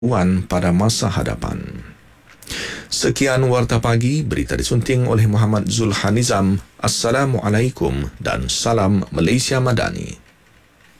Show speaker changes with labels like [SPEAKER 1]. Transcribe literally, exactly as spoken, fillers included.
[SPEAKER 1] Wan pada masa hadapan. Sekian Warta Pagi, berita disunting oleh Muhammad Zulhanizam. Assalamualaikum dan salam Malaysia Madani.